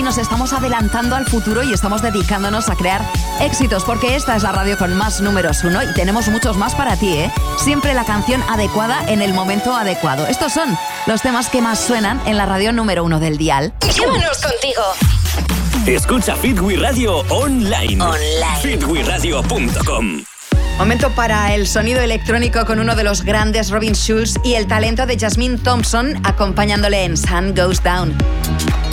nos estamos adelantando al futuro y estamos dedicándonos a crear éxitos, porque esta es la radio con más números 1 y tenemos muchos más para ti, ¿eh? Siempre la canción adecuada en el momento adecuado. Estos son los temas que más suenan en la radio número 1 del dial. Llévanos contigo. Escucha Fit We Radio online. fitweradio.com. Momento para el sonido electrónico con uno de los grandes, Robin Schulz, y el talento de Jasmine Thompson acompañándole en Sun Goes Down.